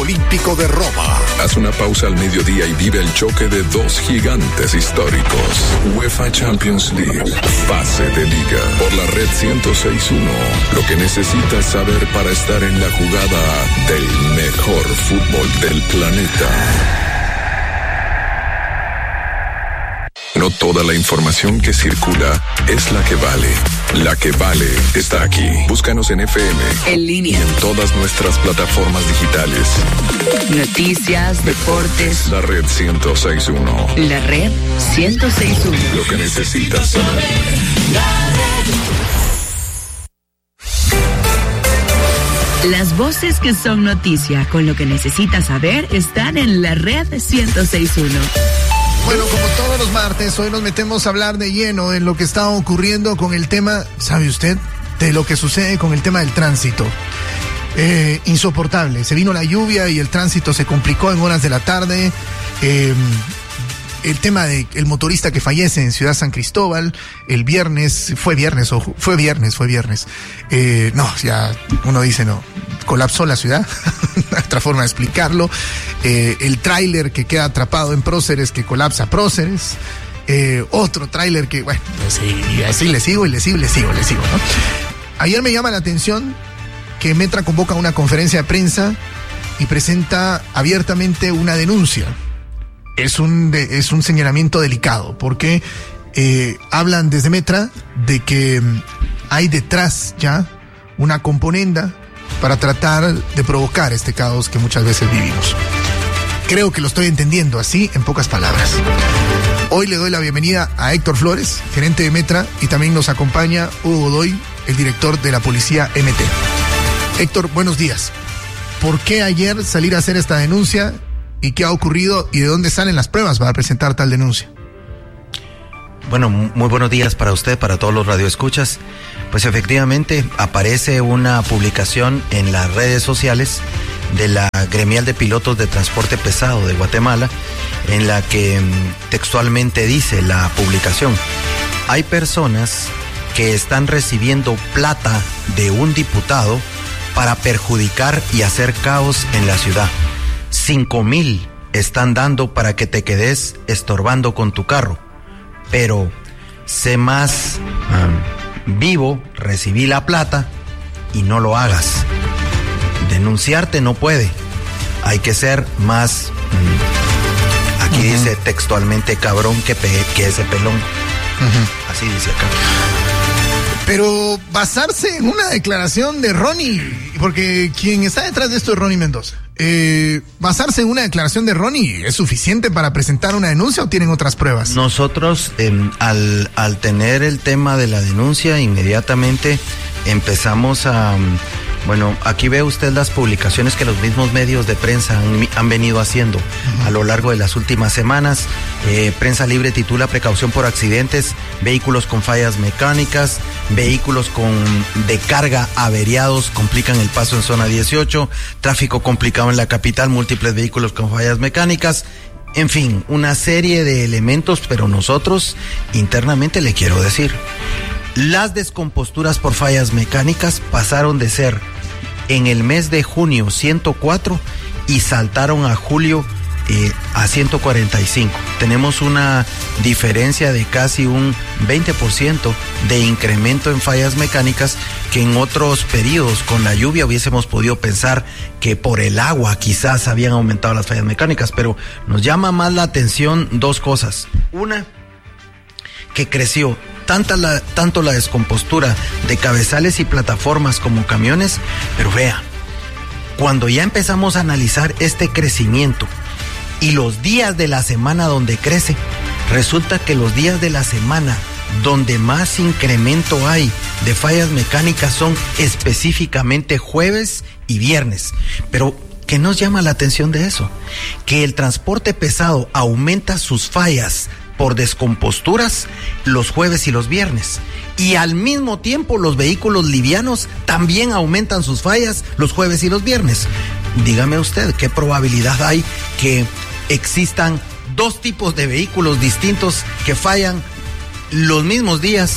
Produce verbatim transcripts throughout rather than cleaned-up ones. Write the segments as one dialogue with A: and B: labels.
A: Olímpico de Roma.
B: Haz una pausa al mediodía y vive el choque de dos gigantes históricos. UEFA Champions League, fase de liga, por la red ciento seis punto uno. Lo que necesitas saber para estar en la jugada del mejor fútbol del planeta. No toda la información que circula es la que vale. La que vale está aquí. Búscanos en F M,
C: en línea,
B: y en todas nuestras plataformas digitales.
C: Noticias, deportes.
B: La red ciento seis punto uno.
C: La red ciento seis punto uno.
B: Lo que necesitas saber.
C: Las voces que son noticia con lo que necesitas saber están en la red ciento seis punto uno.
D: Bueno, como todos los martes, hoy nos metemos a hablar de lleno en lo que está ocurriendo con el tema, ¿sabe usted? De lo que sucede con el tema del tránsito. Eh, insoportable. Se vino la lluvia y el tránsito se complicó en horas de la tarde. Eh, el tema de el motorista que fallece en Ciudad San Cristóbal el viernes, fue viernes, o fue viernes, fue viernes. Eh, no, ya uno dice no, colapsó la ciudad, otra forma de explicarlo. Eh, el tráiler que queda atrapado en Próceres, que colapsa Próceres. Eh, otro tráiler que, bueno, así, y así le sigo y le sigo y le sigo, le sigo, ¿no? Ayer me llama la atención que Metra convoca una conferencia de prensa y presenta abiertamente una denuncia. Es un, de, es un señalamiento delicado, porque eh, hablan desde Metra de que hay detrás ya una componenda para tratar de provocar este caos que muchas veces vivimos. Creo que lo estoy entendiendo así, en pocas palabras. Hoy le doy la bienvenida a Héctor Flores, gerente de Metra, y también nos acompaña Hugo Godoy, el director de la Policía M T. Héctor, buenos días. ¿Por qué ayer salir a hacer esta denuncia y qué ha ocurrido y de dónde salen las pruebas para presentar tal denuncia?
E: Bueno, muy buenos días para usted, para todos los radioescuchas. Pues efectivamente aparece una publicación en las redes sociales de la Gremial de Pilotos de Transporte Pesado de Guatemala, en la que textualmente dice la publicación: hay personas que están recibiendo plata de un diputado para perjudicar y hacer caos en la ciudad. Cinco mil están dando para que te quedes estorbando con tu carro. Pero sé más um, vivo, recibí la plata y no lo hagas. Denunciarte no puede. Hay que ser más, um, aquí uh-huh. dice textualmente, cabrón que, pe- que ese pelón. Uh-huh. Así dice acá.
D: Pero basarse en una declaración de Ronnie, porque quien está detrás de esto es Ronnie Mendoza. Eh, ¿Basarse en una declaración de Ronnie es suficiente para presentar una denuncia o tienen otras pruebas?
E: Nosotros, eh, al, al tener el tema de la denuncia, inmediatamente empezamos a... Bueno, aquí ve usted las publicaciones que los mismos medios de prensa han, han venido haciendo uh-huh. a lo largo de las últimas semanas. Eh, Prensa Libre titula: precaución por accidentes, vehículos con fallas mecánicas, vehículos con de carga averiados complican el paso en zona dieciocho, tráfico complicado en la capital, múltiples vehículos con fallas mecánicas. En fin, una serie de elementos, pero nosotros internamente le quiero decir, las descomposturas por fallas mecánicas pasaron de ser en el mes de junio ciento cuatro y saltaron a julio eh, a ciento cuarenta y cinco. Tenemos una diferencia de casi un veinte por ciento de incremento en fallas mecánicas, que en otros periodos con la lluvia hubiésemos podido pensar que por el agua quizás habían aumentado las fallas mecánicas, pero nos llama más la atención dos cosas. Una, que creció Tanta la, tanto la descompostura de cabezales y plataformas como camiones, pero vea, cuando ya empezamos a analizar este crecimiento y los días de la semana donde crece, resulta que los días de la semana donde más incremento hay de fallas mecánicas son específicamente jueves y viernes. Pero ¿qué nos llama la atención de eso? Que el transporte pesado aumenta sus fallas por descomposturas los jueves y los viernes, y al mismo tiempo los vehículos livianos también aumentan sus fallas los jueves y los viernes. Dígame usted, ¿qué probabilidad hay que existan dos tipos de vehículos distintos que fallan los mismos días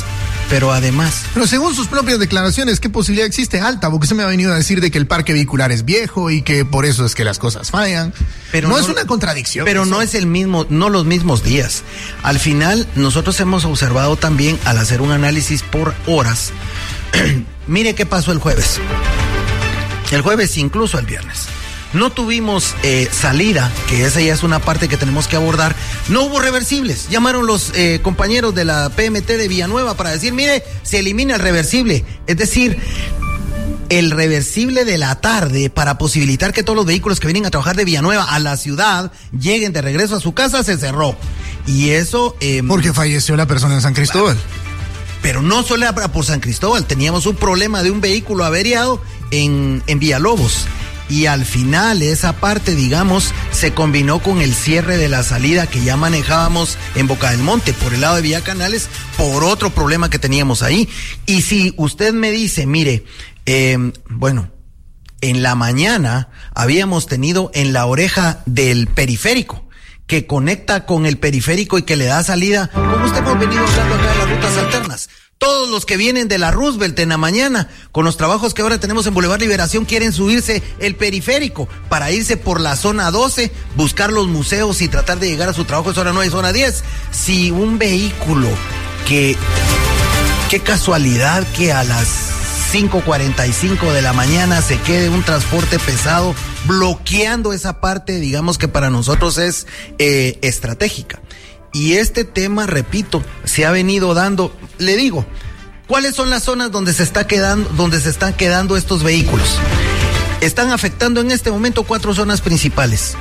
E: pero además...
D: Pero según sus propias declaraciones, ¿qué posibilidad existe? Alta, porque se me ha venido a decir de que el parque vehicular es viejo y que por eso es que las cosas fallan. Pero no, no es una contradicción.
E: Pero eso. no es el mismo, no los mismos días. Al final, nosotros hemos observado también, al hacer un análisis por horas, mire qué pasó el jueves. El jueves, incluso el viernes. No tuvimos eh, salida, que esa ya es una parte que tenemos que abordar. No hubo reversibles. Llamaron los eh, compañeros de la P M T de Villanueva para decir, mire, se elimina el reversible. Es decir, el reversible de la tarde para posibilitar que todos los vehículos que vienen a trabajar de Villanueva a la ciudad lleguen de regreso a su casa se cerró. Y eso... Eh,
D: Porque falleció la persona en San Cristóbal.
E: Pero no solo era por San Cristóbal, teníamos un problema de un vehículo averiado en, en Villalobos. Y al final esa parte, digamos, se combinó con el cierre de la salida que ya manejábamos en Boca del Monte, por el lado de Villa Canales, por otro problema que teníamos ahí. Y si usted me dice, mire, eh, bueno, en la mañana habíamos tenido en la oreja del periférico, que conecta con el periférico y que le da salida, como usted hemos venido hablando acá de las rutas alternas. Todos los que vienen de la Roosevelt en la mañana, con los trabajos que ahora tenemos en Boulevard Liberación, quieren subirse el periférico para irse por la zona doce, buscar los museos y tratar de llegar a su trabajo en zona nueve y zona diez. Si un vehículo que, qué casualidad que a las cinco cuarenta y cinco de la mañana se quede un transporte pesado bloqueando esa parte, digamos que para nosotros es eh, estratégica. Y este tema, repito, se ha venido dando, le digo, ¿cuáles son las zonas donde se está quedando, donde se están quedando estos vehículos? Están afectando en este momento cuatro zonas principales.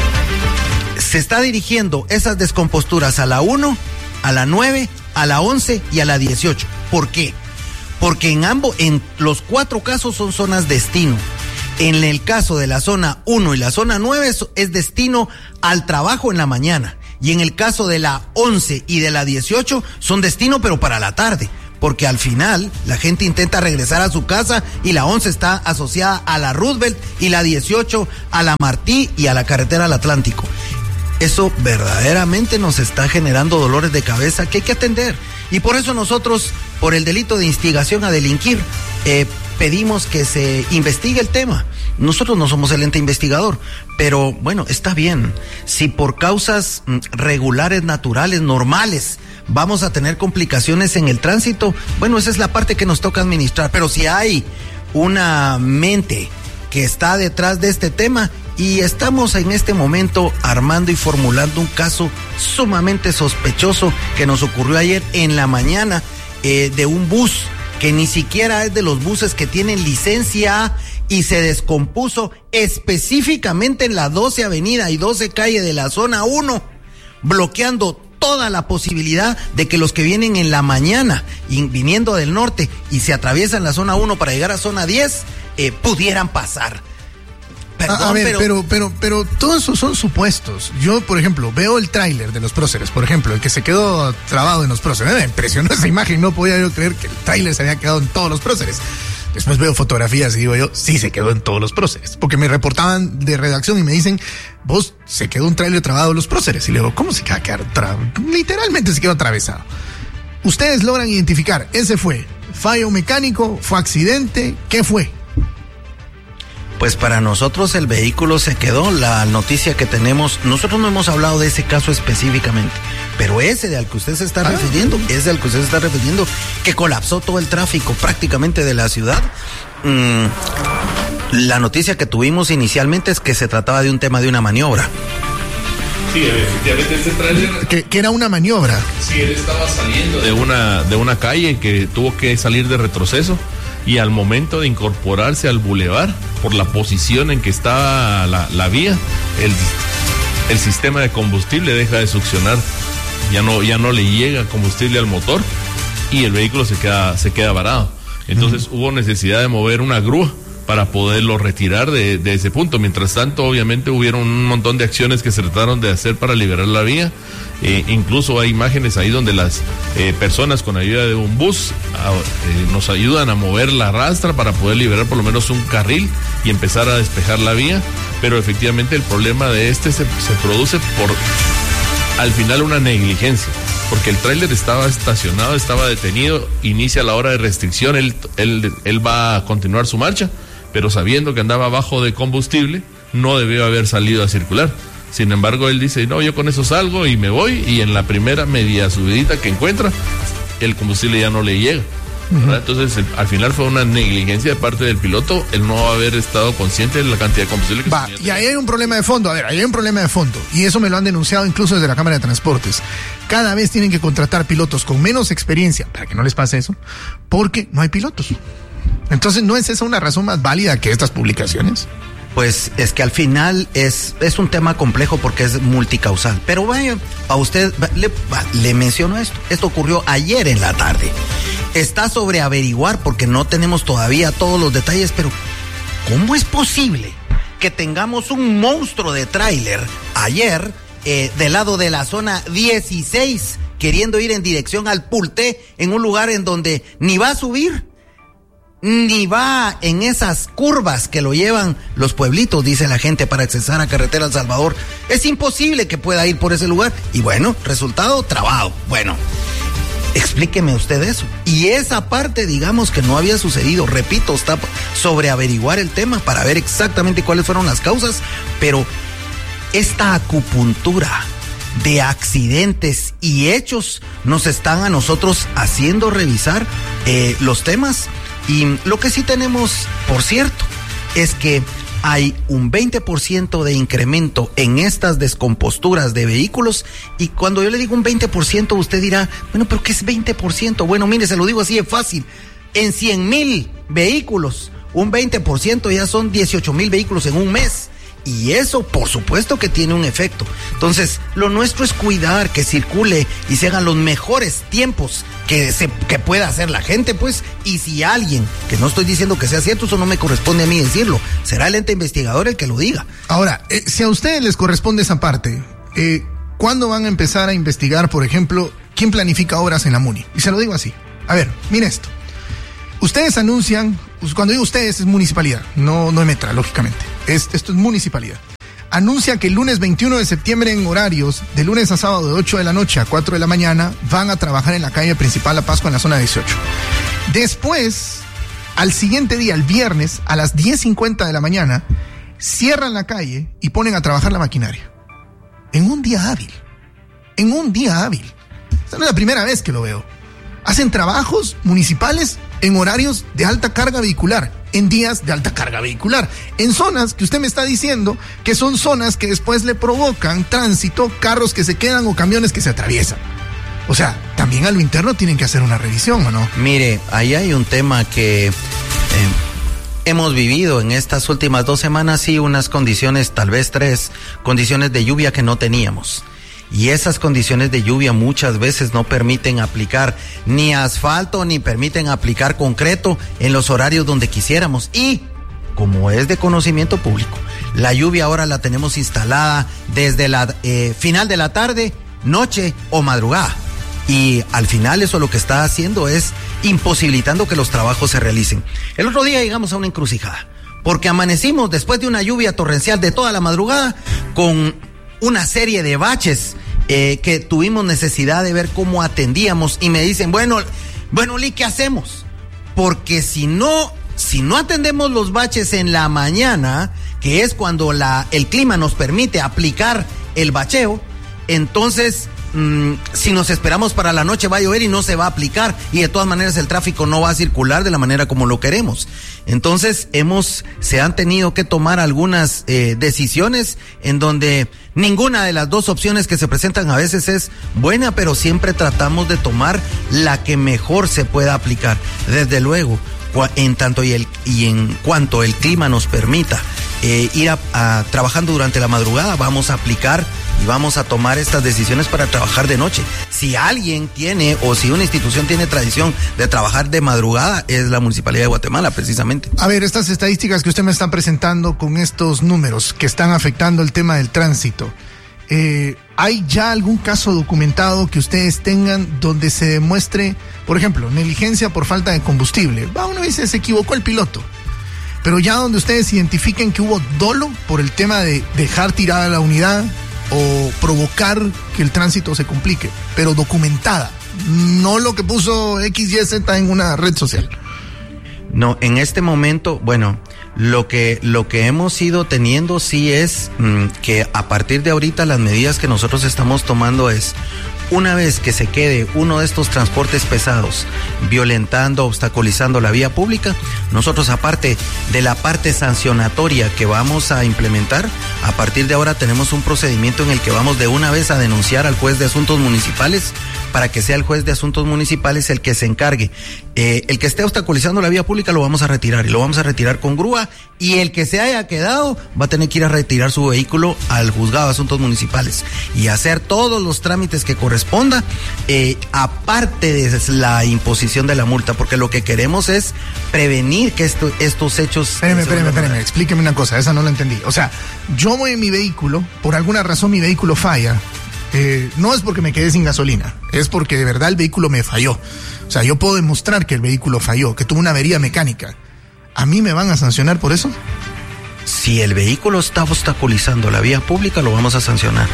E: Se está dirigiendo esas descomposturas a la uno, a la nueve, a la once y a la dieciocho. ¿Por qué? Porque en ambos, en los cuatro casos son zonas destino. En el caso de la zona uno y la zona nueve es, es destino al trabajo en la mañana. Y en el caso de la once y de la dieciocho son destino pero para la tarde, porque al final la gente intenta regresar a su casa y la once está asociada a la Roosevelt y la dieciocho a la Martí y a la carretera al Atlántico. Eso verdaderamente nos está generando dolores de cabeza que hay que atender. Y por eso nosotros, por el delito de instigación a delinquir, eh, pedimos que se investigue el tema. Nosotros no somos el ente investigador, pero bueno, está bien. Si por causas regulares, naturales, normales, vamos a tener complicaciones en el tránsito, bueno, esa es la parte que nos toca administrar. Pero si hay una mente que está detrás de este tema, y estamos en este momento armando y formulando un caso sumamente sospechoso que nos ocurrió ayer en la mañana, eh, de un bus que ni siquiera es de los buses que tienen licencia A y se descompuso específicamente en la doce Avenida y doce Calle de la zona uno, bloqueando toda la posibilidad de que los que vienen en la mañana y viniendo del norte y se atraviesan la zona uno para llegar a zona diez, eh, pudieran pasar. Perdón,
D: a, a ver,
E: pero...
D: pero, pero, pero todos esos son supuestos. Yo, por ejemplo, veo el tráiler de los próceres, por ejemplo, el que se quedó trabado en los próceres. Me impresionó esa imagen, no podía yo creer que el tráiler se había quedado en todos los próceres. Después veo fotografías y digo yo, sí se quedó en todos los próceres. Porque me reportaban de redacción y me dicen, vos, se quedó un tráiler trabado en los próceres. Y le digo, ¿cómo se va a quedar trabado? Literalmente se quedó atravesado. Ustedes logran identificar, ese fue fallo mecánico, fue accidente, ¿qué fue?
E: Pues para nosotros el vehículo se quedó, la noticia que tenemos, nosotros no hemos hablado de ese caso específicamente, pero ese al que usted se está ah, refiriendo, ese al que usted se está refiriendo, que colapsó todo el tráfico prácticamente de la ciudad. Mm, la noticia que tuvimos inicialmente es que se trataba de un tema de una maniobra.
A: Sí, efectivamente este tráiler...
D: Que, que era una maniobra.
A: Sí, él estaba saliendo de una, de una calle que tuvo que salir de retroceso. Y al momento de incorporarse al bulevar, por la posición en que estaba la, la vía, el, el sistema de combustible deja de succionar, ya no, ya no le llega combustible al motor y el vehículo se queda, se queda varado. Entonces uh-huh. hubo necesidad de mover una grúa para poderlo retirar de, de ese punto. Mientras tanto, obviamente hubieron un montón de acciones que se trataron de hacer para liberar la vía. Eh, incluso hay imágenes ahí donde las eh, personas con ayuda de un bus a, eh, nos ayudan a mover la rastra para poder liberar por lo menos un carril y empezar a despejar la vía. Pero efectivamente el problema de este se, se produce por al final una negligencia. porque el tráiler estaba estacionado, estaba detenido, inicia la hora de restricción, él, él, él va a continuar su marcha, pero sabiendo que andaba bajo de combustible, no debió haber salido a circular. Sin embargo, él dice, no, yo con eso salgo y me voy, y en la primera media subidita que encuentra, el combustible ya no le llega. Uh-huh. Entonces, el, al final fue una negligencia de parte del piloto el no haber estado consciente de la cantidad de combustible que
D: Va, y ahí hay un problema de fondo, a ver, ahí hay un problema de fondo, y eso me lo han denunciado incluso desde la Cámara de Transportes. Cada vez tienen que contratar pilotos con menos experiencia para que no les pase eso, porque no hay pilotos. Entonces, ¿no es esa una razón más válida que estas publicaciones?
E: Pues es que al final es, es un tema complejo porque es multicausal. Pero vaya, a usted le, le menciono esto. Esto ocurrió ayer en la tarde. Está sobre averiguar porque no tenemos todavía todos los detalles, pero ¿cómo es posible que tengamos un monstruo de tráiler ayer eh, del lado de la zona dieciséis queriendo ir en dirección al Pulté en un lugar en donde ni va a subir, ni va en esas curvas que lo llevan los pueblitos, dice la gente, para accesar a Carretera El Salvador? Es imposible que pueda ir por ese lugar. Y bueno, resultado, trabado. Bueno, explíqueme usted eso. Y esa parte, digamos que no había sucedido. Repito, está sobre averiguar el tema para ver exactamente cuáles fueron las causas. Pero esta acupuntura de accidentes y hechos nos están a nosotros haciendo revisar eh, los temas. Y lo que sí tenemos, por cierto, es que hay un veinte por ciento de incremento en estas descomposturas de vehículos. Y cuando yo le digo un veinte por ciento, usted dirá, bueno, ¿pero qué es veinte por ciento? Bueno, mire, se lo digo así de fácil. En cien mil vehículos, un veinte por ciento ya son dieciocho mil vehículos en un mes. Y eso, por supuesto que tiene un efecto. Entonces, lo nuestro es cuidar que circule y se hagan los mejores tiempos que, se, que pueda hacer la gente, pues. Y si alguien, que no estoy diciendo que sea cierto, eso no me corresponde a mí decirlo, será el ente investigador el que lo diga.
D: Ahora, eh, si a ustedes les corresponde esa parte, eh, ¿cuándo van a empezar a investigar, por ejemplo, quién planifica obras en la MUNI? Y se lo digo así. A ver, mire esto. Ustedes anuncian, cuando digo ustedes es municipalidad, no, no Emetra, lógicamente. Es, esto es municipalidad. Anuncia que el lunes veintiuno de septiembre en horarios, de lunes a sábado de ocho de la noche a cuatro de la mañana, van a trabajar en la calle principal La Pascua en la zona dieciocho. Después, al siguiente día, el viernes, a las diez cincuenta de la mañana, cierran la calle y ponen a trabajar la maquinaria. En un día hábil. En un día hábil. Esta no es la primera vez que lo veo. Hacen trabajos municipales en horarios de alta carga vehicular, en días de alta carga vehicular, en zonas que usted me está diciendo que son zonas que después le provocan tránsito, carros que se quedan o camiones que se atraviesan. O sea, también a lo interno tienen que hacer una revisión, ¿o no?
E: Mire, ahí hay un tema que eh, hemos vivido en estas últimas dos semanas, sí, unas condiciones, tal vez tres, condiciones de lluvia que no teníamos. Y esas condiciones de lluvia muchas veces no permiten aplicar ni asfalto, ni permiten aplicar concreto en los horarios donde quisiéramos. Y, como es de conocimiento público, la lluvia ahora la tenemos instalada desde la eh, final de la tarde, noche o madrugada. Y al final eso lo que está haciendo es imposibilitando que los trabajos se realicen. El otro día llegamos a una encrucijada, porque amanecimos después de una lluvia torrencial de toda la madrugada con una serie de baches eh, que tuvimos necesidad de ver cómo atendíamos, y me dicen, bueno, bueno, Lee, ¿qué hacemos? Porque si no, si no atendemos los baches en la mañana, que es cuando la, el clima nos permite aplicar el bacheo, entonces mmm, si nos esperamos para la noche va a llover y no se va a aplicar, y de todas maneras el tráfico no va a circular de la manera como lo queremos. Entonces hemos, se han tenido que tomar algunas eh, decisiones en donde ninguna de las dos opciones que se presentan a veces es buena, pero siempre tratamos de tomar la que mejor se pueda aplicar. Desde luego, en tanto y, el, y en cuanto el clima nos permita eh, ir a, a, trabajando durante la madrugada, vamos a aplicar y vamos a tomar estas decisiones para trabajar de noche. Si alguien tiene, o si una institución tiene tradición de trabajar de madrugada, es la Municipalidad de Guatemala, precisamente.
D: A ver, estas estadísticas que usted me está presentando con estos números que están afectando el tema del tránsito, eh, ¿hay ya algún caso documentado que ustedes tengan donde se demuestre, por ejemplo, negligencia por falta de combustible? Va, uno dice, se equivocó el piloto. Pero ya donde ustedes identifiquen que hubo dolo por el tema de dejar tirada la unidad, o provocar que el tránsito se complique, pero documentada, no lo que puso X Y Z en una red social.
E: No, en este momento, bueno, lo que, lo que hemos ido teniendo sí es mmm, que a partir de ahorita las medidas que nosotros estamos tomando es, una vez que se quede uno de estos transportes pesados violentando, obstaculizando la vía pública, nosotros aparte de la parte sancionatoria que vamos a implementar, a partir de ahora tenemos un procedimiento en el que vamos de una vez a denunciar al juez de asuntos municipales para que sea el juez de asuntos municipales el que se encargue. Eh, el que esté obstaculizando la vía pública lo vamos a retirar y lo vamos a retirar con grúa, y el que se haya quedado va a tener que ir a retirar su vehículo al juzgado de asuntos municipales y hacer todos los trámites que corresponda, eh, aparte de la imposición de la multa, porque lo que queremos es prevenir que esto, estos hechos...
D: Espéreme, espéreme, espéreme, explíqueme una cosa, esa no la entendí. O sea, yo voy en mi vehículo, por alguna razón mi vehículo falla. Eh, no es porque me quedé sin gasolina, es porque de verdad el vehículo me falló. O sea, yo puedo demostrar que el vehículo falló, que tuvo una avería mecánica. ¿A mí me van a sancionar por eso?
E: Si el vehículo está obstaculizando la vía pública, lo vamos a sancionar.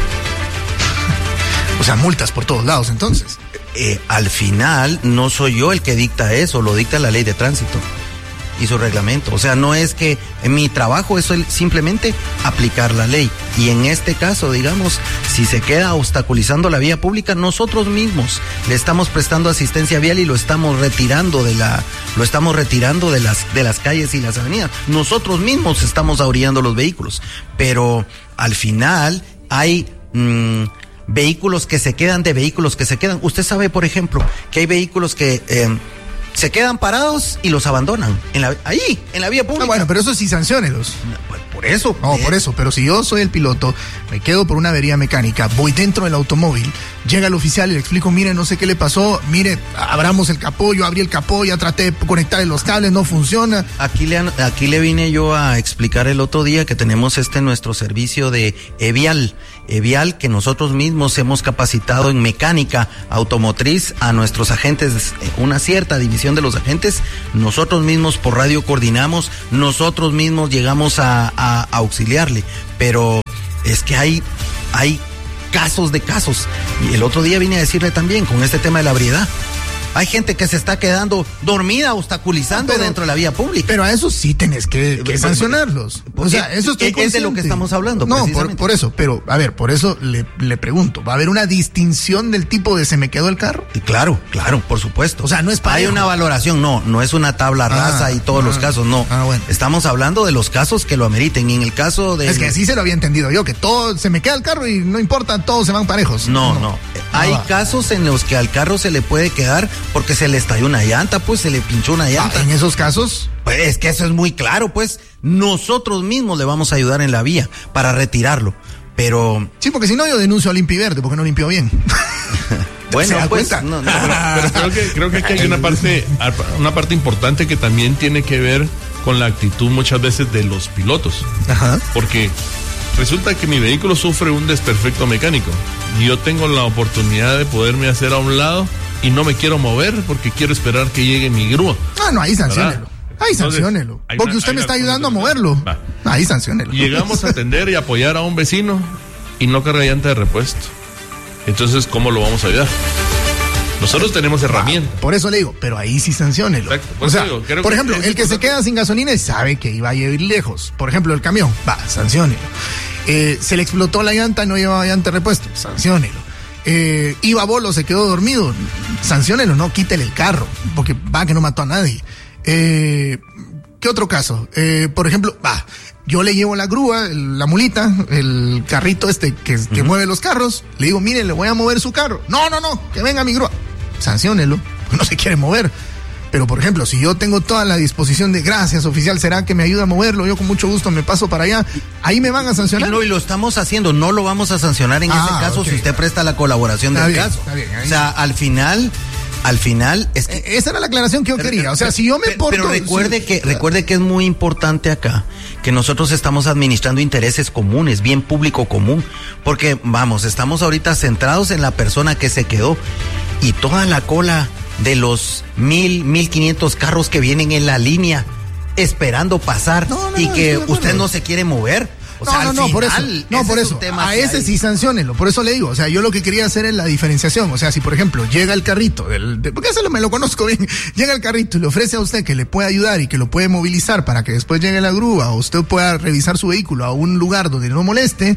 D: O sea, multas por todos lados, entonces.
E: Eh, al final, no soy yo el que dicta eso, lo dicta la ley de tránsito y su reglamento. O sea, no es que en mi trabajo es simplemente aplicar la ley. Y en este caso, digamos, si se queda obstaculizando la vía pública, nosotros mismos le estamos prestando asistencia vial y lo estamos retirando de la, lo estamos retirando de las, de las calles y las avenidas. Nosotros mismos estamos ahorillando los vehículos. Pero al final hay mmm, vehículos que se quedan de vehículos que se quedan. Usted sabe, por ejemplo, que hay vehículos que eh, se quedan parados y los abandonan en la, ahí, en la vía pública.
D: Ah, bueno, pero eso sí, sanciónelos.
E: Por eso.
D: No,
E: eh.
D: por eso, pero si yo soy el piloto, me quedo por una avería mecánica, voy dentro del automóvil, llega el oficial y le explico, mire, no sé qué le pasó, mire, abramos el capó, yo abrí el capó, ya traté de conectar los cables, no funciona.
E: Aquí le, aquí le vine yo a explicar el otro día que tenemos este nuestro servicio de Evial, Evial que nosotros mismos hemos capacitado en mecánica automotriz a nuestros agentes, una cierta división de los agentes, nosotros mismos por radio coordinamos, nosotros mismos llegamos a, a a auxiliarle, pero es que hay, hay casos de casos, y el otro día vine a decirle también con este tema de la ebriedad, hay gente que se está quedando dormida, obstaculizando pero, dentro de la vía pública.
D: Pero a eso sí tenés que, que sancionarlos. O sea, eso estoy consciente.
E: Es de lo que estamos hablando.
D: No, por, por eso, pero a ver, por eso le, le pregunto, ¿va a haber una distinción del tipo de se me quedó el carro?
E: Y claro, claro, por supuesto.
D: O sea, no es parejo.
E: Hay una valoración, no, no es una tabla rasa ah, y todos ah, los casos, no.
D: Ah, bueno.
E: Estamos hablando de los casos que lo ameriten, y en el caso de...
D: Es que así se lo había entendido yo, que todo, se me queda el carro y no importa, todos se van parejos.
E: No, no. no. Hay ah, casos en los que al carro se le puede quedar porque se le estalló una llanta, pues se le pinchó una llanta.
D: Ah, ¿en esos casos?
E: Pues es que eso es muy claro, pues nosotros mismos le vamos a ayudar en la vía para retirarlo, pero...
D: Sí, porque si no yo denuncio a Limpiverde porque no limpió bien.
E: Bueno, pues... No, no,
A: pero, pero creo que, creo que aquí hay una parte, una parte importante que también tiene que ver con la actitud muchas veces de los pilotos.
D: Ajá.
A: Porque resulta que mi vehículo sufre un desperfecto mecánico y yo tengo la oportunidad de poderme hacer a un lado y no me quiero mover porque quiero esperar que llegue mi grúa.
D: Ah, no, ahí sanciónelo. Ahí sanciónelo. Porque usted me está ayudando a moverlo. Va. Ahí sanciónelo.
A: Llegamos a atender y apoyar a un vecino y no carga llanta de repuesto. Entonces, ¿cómo lo vamos a ayudar? Nosotros tenemos herramientas.
D: Por eso le digo, pero ahí sí sanciónelo.
A: Exacto.
D: O sea,
A: digo,
D: por ejemplo, el que se queda sin gasolina y sabe que iba a ir lejos. Por ejemplo, el camión, va, sanciónelo. Eh, se le explotó la llanta, no llevaba llanta de repuesto, sanciónelo. Eh, iba a bolo, se quedó dormido, sanciónelo, no, quítele el carro, porque va que no mató a nadie. Eh, ¿Qué otro caso? Eh, por ejemplo, va, yo le llevo la grúa, el, la mulita, el carrito este que, que uh-huh. mueve los carros, le digo, mire, le voy a mover su carro. No, no, no, que venga mi grúa. Sanciónelo, no se quiere mover. Pero, por ejemplo, si yo tengo toda la disposición de gracias, oficial, ¿será que me ayuda a moverlo? Yo con mucho gusto me paso para allá. Ahí me van a sancionar.
E: Y no, y lo estamos haciendo, no lo vamos a sancionar en ah, ese caso okay. si usted presta la colaboración está del bien, caso. Está bien, o sea, al final... Al final es que
D: esa era la aclaración que yo pero, quería. O sea, pero, si yo me porto.
E: Pero recuerde sí, que claro. recuerde que es muy importante acá que nosotros estamos administrando intereses comunes, bien público común, porque vamos, estamos ahorita centrados en la persona que se quedó y toda la cola de los mil, mil quinientos carros que vienen en la línea esperando pasar no, no, y que usted no se quiere mover. O
D: no,
E: sea,
D: no,
E: al
D: no,
E: final,
D: por eso, no, por
E: es
D: eso,
E: un tema
D: a
E: que
D: ese
E: hay.
D: sí sanciónenlo, por eso le digo, o sea, yo lo que quería hacer es la diferenciación, o sea, si por ejemplo llega el carrito, del, de, porque ese lo, me lo conozco bien, llega el carrito y le ofrece a usted que le puede ayudar y que lo puede movilizar para que después llegue la grúa o usted pueda revisar su vehículo a un lugar donde no moleste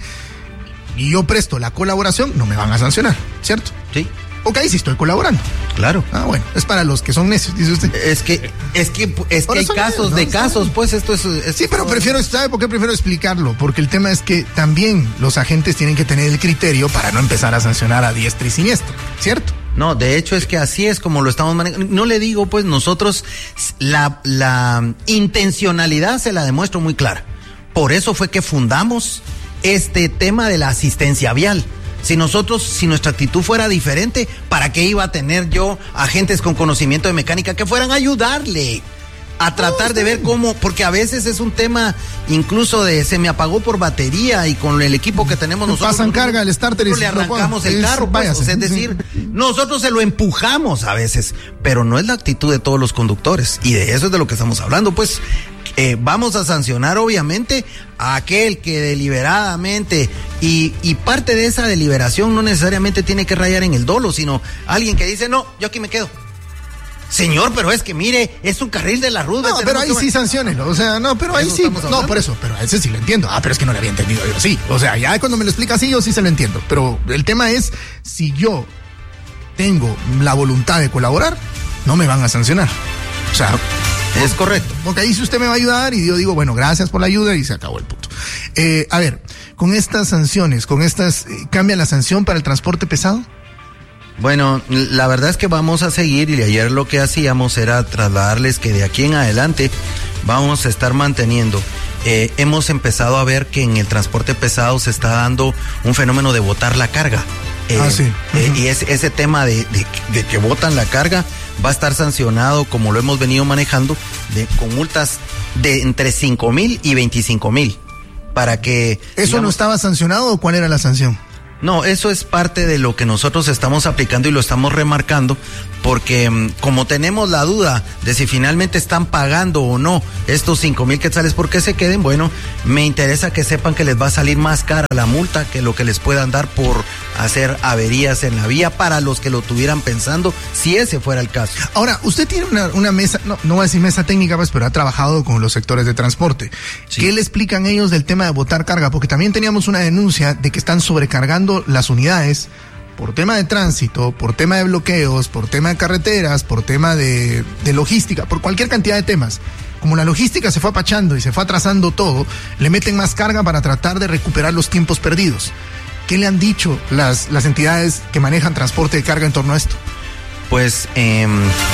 D: y yo presto la colaboración, no me van a sancionar, ¿cierto?
E: Sí.
D: Ok, sí estoy colaborando.
E: Claro.
D: Ah, bueno, es para los que son necios, dice usted.
E: Es que, es que, es que hay casos
D: ¿no?
E: de casos, pues esto es... esto
D: Sí, pero
E: es...
D: prefiero, ¿sabe por qué prefiero explicarlo? Porque el tema es que también los agentes tienen que tener el criterio para no empezar a sancionar a diestra y siniestra, ¿cierto?
E: No, de hecho es que así es como lo estamos manejando. No le digo, pues nosotros la, la intencionalidad se la demuestro muy clara. Por eso fue que fundamos este tema de la asistencia vial. Si nosotros, si nuestra actitud fuera diferente, ¿para qué iba a tener yo agentes con conocimiento de mecánica que fueran a ayudarle? A tratar no, de ver cómo, porque a veces es un tema incluso de se me apagó por batería y con el equipo que tenemos nosotros.
D: Pasan carga el starter y
E: le arrancamos el carro, pues, o sea, es decir, nosotros se lo empujamos a veces, pero no es la actitud de todos los conductores y de eso es de lo que estamos hablando, pues. Eh, vamos a sancionar obviamente a aquel que deliberadamente y, y parte de esa deliberación no necesariamente tiene que rayar en el dolo, sino alguien que dice, no, yo aquí me quedo. Señor, pero es que mire, es un carril de la ruta.
D: No, pero ahí sí sanciónenlo, o sea, no, pero ahí sí, no, por eso, pero a ese sí lo entiendo. Ah, pero es que no le había entendido yo, sí. O sea, ya cuando me lo explica así, yo sí se lo entiendo. Pero el tema es, si yo tengo la voluntad de colaborar, no me van a sancionar. O sea...
E: Es correcto.
D: Porque ahí si usted me va a ayudar y yo digo, bueno, gracias por la ayuda y se acabó el punto. Eh, a ver, con estas sanciones, con estas, eh, ¿cambia la sanción para el transporte pesado?
E: Bueno, la verdad es que vamos a seguir y ayer lo que hacíamos era trasladarles que de aquí en adelante vamos a estar manteniendo. Eh, hemos empezado a ver que en el transporte pesado se está dando un fenómeno de botar la carga. Eh,
D: ah, sí.
E: eh,
D: uh-huh.
E: Y es, ese tema de, de, de que botan la carga va a estar sancionado, como lo hemos venido manejando, de, con multas de entre cinco mil y veinticinco mil. Para que...
D: ¿Eso digamos, no estaba sancionado o cuál era la sanción?
E: No, eso es parte de lo que nosotros estamos aplicando y lo estamos remarcando, porque como tenemos la duda de si finalmente están pagando o no estos cinco mil quetzales, ¿por qué se queden? Bueno, me interesa que sepan que les va a salir más cara la multa que lo que les puedan dar por hacer averías en la vía para los que lo tuvieran pensando, si ese fuera el caso.
D: Ahora, usted tiene una, una mesa, no, no voy a decir mesa técnica, pues, pero ha trabajado con los sectores de transporte. Sí. ¿Qué le explican ellos del tema de botar carga? Porque también teníamos una denuncia de que están sobrecargando las unidades por tema de tránsito, por tema de bloqueos, por tema de carreteras, por tema de, de logística, por cualquier cantidad de temas. Como la logística se fue apachando y se fue atrasando todo, le meten más carga para tratar de recuperar los tiempos perdidos. ¿Qué le han dicho las, las entidades que manejan transporte de carga en torno a esto?
E: Pues, eh,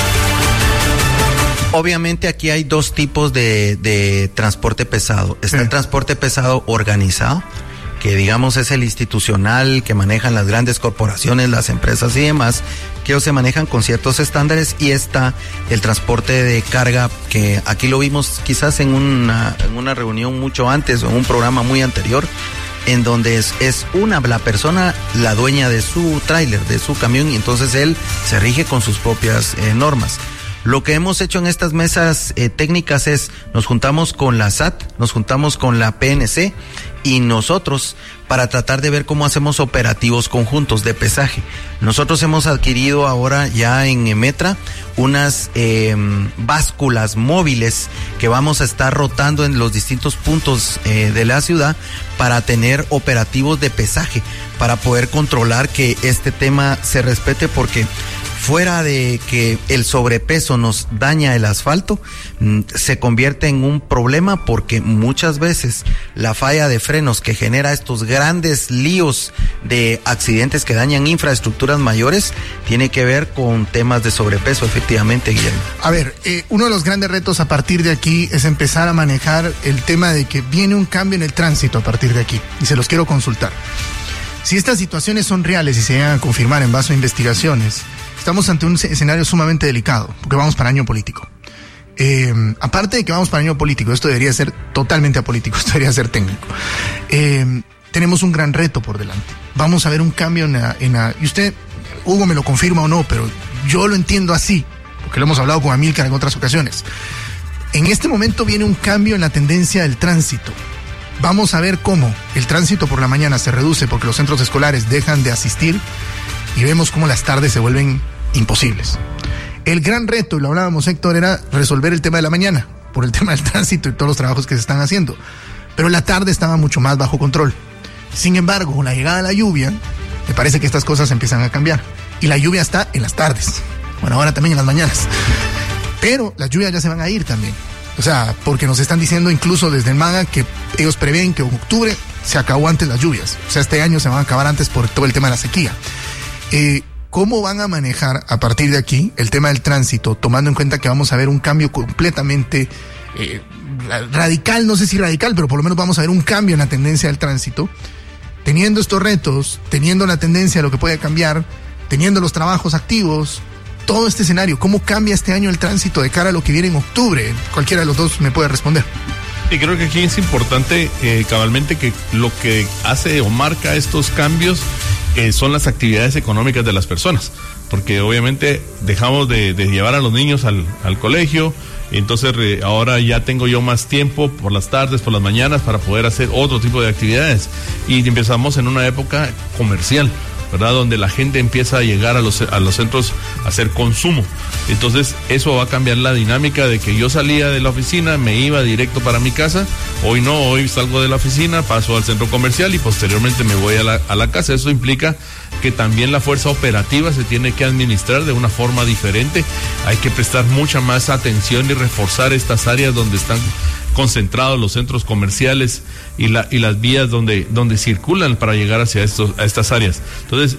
E: obviamente aquí hay dos tipos de, de transporte pesado. Está sí. el transporte pesado organizado, que digamos es el institucional que manejan las grandes corporaciones, las empresas y demás, que ellos se manejan con ciertos estándares, y está el transporte de carga, que aquí lo vimos quizás en una, en una reunión mucho antes o en un programa muy anterior, en donde es, es una, la persona, la dueña de su tráiler, de su camión, y entonces él se rige con sus propias eh, normas. Lo que hemos hecho en estas mesas eh, técnicas es, nos juntamos con la S A T, nos juntamos con la P N C y nosotros para tratar de ver cómo hacemos operativos conjuntos de pesaje. Nosotros hemos adquirido ahora ya en Emetra unas eh, básculas móviles que vamos a estar rotando en los distintos puntos eh, de la ciudad para tener operativos de pesaje, para poder controlar que este tema se respete, porque fuera de que el sobrepeso nos daña el asfalto, se convierte en un problema, porque muchas veces la falla de frenos que genera estos grandes líos de accidentes que dañan infraestructuras mayores tiene que ver con temas de sobrepeso, efectivamente, Guillermo.
D: A ver, eh, uno de los grandes retos a partir de aquí es empezar a manejar el tema de que viene un cambio en el tránsito a partir de aquí, y se los quiero consultar. Si estas situaciones son reales y se llegan a confirmar en base a investigaciones, estamos ante un escenario sumamente delicado, porque vamos para año político. Eh, aparte de que vamos para año político, esto debería ser totalmente apolítico, esto debería ser técnico. Eh, tenemos un gran reto por delante. Vamos a ver un cambio en la, en la... Y usted, Hugo, me lo confirma o no, pero yo lo entiendo así, porque lo hemos hablado con Amílcar en otras ocasiones. En este momento viene un cambio en la tendencia del tránsito. vamos a ver cómo el tránsito por la mañana se reduce porque los centros escolares dejan de asistir y vemos cómo las tardes se vuelven imposibles. El gran reto, y lo hablábamos, Héctor, era resolver el tema de la mañana por el tema del tránsito y todos los trabajos que se están haciendo. Pero la tarde estaba mucho más bajo control. Sin embargo, con la llegada de la lluvia, me parece que estas cosas empiezan a cambiar. Y la lluvia está en las tardes. Bueno, ahora también en las mañanas. Pero las lluvias ya se van a ir también. O sea, porque nos están diciendo incluso desde el MAGA que ellos prevén que en octubre se acabó antes las lluvias. O sea, este año se van a acabar antes por todo el tema de la sequía. Eh, ¿Cómo van a manejar a partir de aquí el tema del tránsito, tomando en cuenta que vamos a ver un cambio completamente eh, radical, no sé si radical, pero por lo menos vamos a ver un cambio en la tendencia del tránsito, teniendo estos retos, teniendo la tendencia a lo que puede cambiar, teniendo los trabajos activos, todo este escenario? ¿Cómo cambia este año el tránsito de cara a lo que viene en octubre? Cualquiera de los dos me puede responder.
A: Y creo que aquí es importante eh, cabalmente que lo que hace o marca estos cambios eh, son las actividades económicas de las personas, porque obviamente dejamos de, de llevar a los niños al, al colegio, entonces eh, ahora ya tengo yo más tiempo por las tardes, por las mañanas para poder hacer otro tipo de actividades y empezamos en una época comercial, ¿verdad? Donde la gente empieza a llegar a los, a los centros a hacer consumo. Entonces eso va a cambiar la dinámica de que yo salía de la oficina, me iba directo para mi casa. Hoy no, hoy salgo de la oficina, paso al centro comercial y posteriormente me voy a la, a la casa. Eso implica que también la fuerza operativa se tiene que administrar de una forma diferente. Hay que prestar mucha más atención y reforzar estas áreas donde están concentrados los centros comerciales y, la, y las vías donde, donde circulan para llegar hacia estos, a estas áreas. Entonces,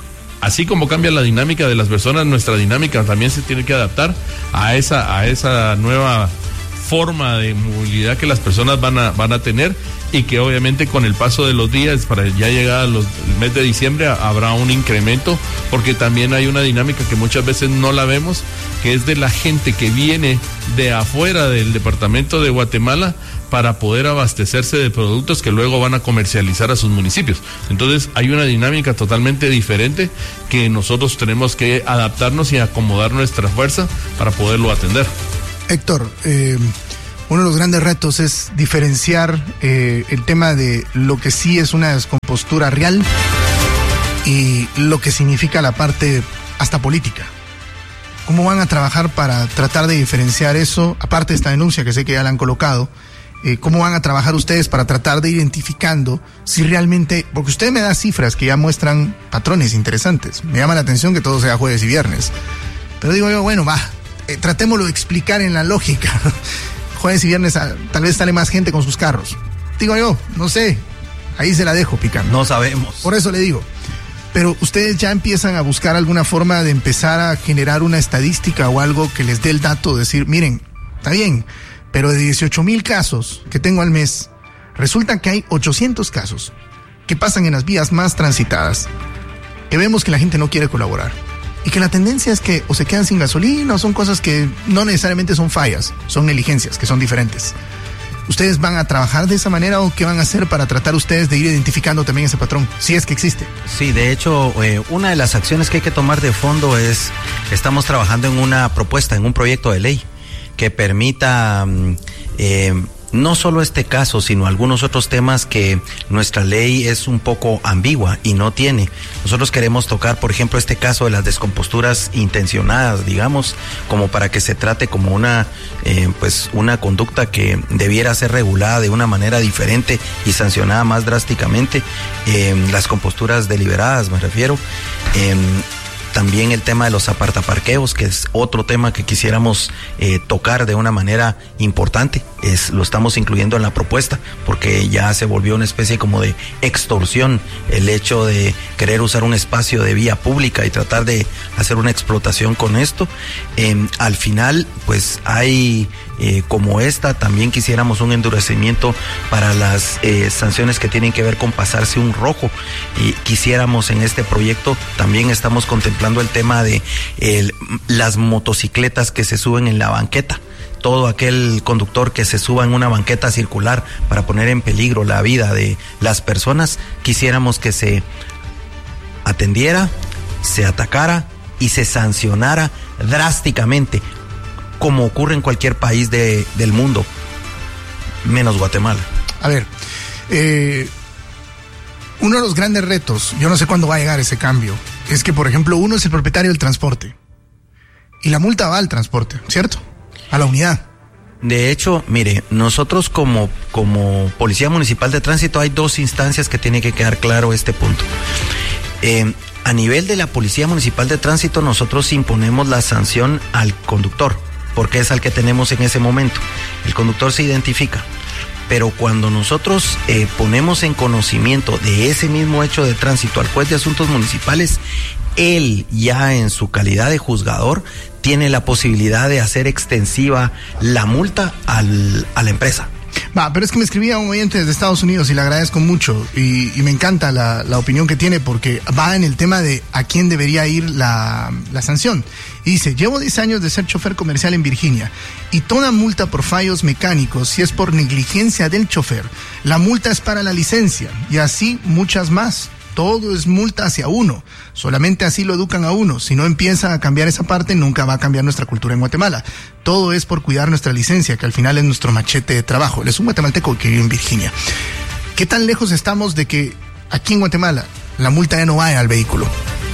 A: así como cambia la dinámica de las personas, nuestra dinámica también se tiene que adaptar a esa, a esa nueva forma de movilidad que las personas van a, van a tener, y que obviamente con el paso de los días, para ya llegar al mes de diciembre, habrá un incremento, porque también hay una dinámica que muchas veces no la vemos, que es de la gente que viene de afuera del departamento de Guatemala para poder abastecerse de productos que luego van a comercializar a sus municipios. Entonces hay una dinámica totalmente diferente que nosotros tenemos que adaptarnos y acomodar nuestra fuerza para poderlo atender.
D: Héctor, eh, uno de los grandes retos es diferenciar eh, el tema de lo que sí es una descompostura real y lo que significa la parte hasta política. ¿Cómo van a trabajar para tratar de diferenciar eso? Aparte de esta denuncia que sé que ya la han colocado, eh, ¿cómo van a trabajar ustedes para tratar de identificando si realmente, porque usted me da cifras que ya muestran patrones interesantes? Me llama la atención que todo sea jueves y viernes. Pero digo yo, bueno, va, eh, tratémoslo de explicar en la lógica. Jueves y viernes tal vez sale más gente con sus carros. Digo yo, no sé, ahí se la dejo picando.
E: No sabemos.
D: Por eso le digo. Pero ustedes ya empiezan a buscar alguna forma de empezar a generar una estadística o algo que les dé el dato, de decir, miren, está bien, pero de dieciocho mil casos que tengo al mes, resulta que hay ochocientos casos que pasan en las vías más transitadas, que vemos que la gente no quiere colaborar. Y que la tendencia es que o se quedan sin gasolina o son cosas que no necesariamente son fallas, son negligencias, que son diferentes. ¿Ustedes van a trabajar de esa manera o qué van a hacer para tratar ustedes de ir identificando también ese patrón, si es que existe?
E: Sí, de hecho, eh, una de las acciones que hay que tomar de fondo es, estamos trabajando en una propuesta, en un proyecto de ley que permita eh, no solo este caso, sino algunos otros temas que nuestra ley es un poco ambigua y no tiene. Nosotros queremos tocar, por ejemplo, este caso de las descomposturas intencionadas, digamos, como para que se trate como una, eh, pues, una conducta que debiera ser regulada de una manera diferente y sancionada más drásticamente. Eh, las composturas deliberadas, me refiero. Eh, También el tema de los apartaparqueos, que es otro tema que quisiéramos eh, tocar de una manera importante. Es, lo estamos incluyendo en la propuesta, porque ya se volvió una especie como de extorsión el hecho de querer usar un espacio de vía pública y tratar de hacer una explotación con esto. Eh, al final, pues hay... Eh, como esta, también quisiéramos un endurecimiento para las eh, sanciones que tienen que ver con pasarse un rojo. Y quisiéramos en este proyecto, también estamos contemplando el tema de el, las motocicletas que se suben en la banqueta. Todo aquel conductor que se suba en una banqueta circular para poner en peligro la vida de las personas, quisiéramos que se atendiera, se atacara y se sancionara drásticamente, como ocurre en cualquier país de, del mundo, menos Guatemala.
D: A ver, Eh, uno de los grandes retos, yo no sé cuándo va a llegar ese cambio, es que, por ejemplo, uno es el propietario del transporte y la multa va al transporte, ¿cierto? A la unidad.
E: De hecho, mire, nosotros como, como Policía Municipal de Tránsito hay dos instancias que tiene que quedar claro este punto. Eh, a nivel de la Policía Municipal de Tránsito, nosotros imponemos la sanción al conductor, porque es al que tenemos en ese momento. El conductor se identifica, pero cuando nosotros eh, ponemos en conocimiento de ese mismo hecho de tránsito al juez de asuntos municipales, él ya en su calidad de juzgador tiene la posibilidad de hacer extensiva la multa al, a la empresa.
D: Va, pero es que me escribía un oyente desde Estados Unidos y le agradezco mucho y, y me encanta la, la opinión que tiene porque va en el tema de a quién debería ir la, la sanción. Y dice, llevo diez años de ser chofer comercial en Virginia y toda multa por fallos mecánicos, si es por negligencia del chofer, la multa es para la licencia y así muchas más. Todo es multa hacia uno. Solamente así lo educan a uno. Si no empieza a cambiar esa parte, nunca va a cambiar nuestra cultura en Guatemala. Todo es por cuidar nuestra licencia, que al final es nuestro machete de trabajo. Él es un guatemalteco que vive en Virginia. ¿Qué tan lejos estamos de que aquí en Guatemala la multa ya no vaya al vehículo,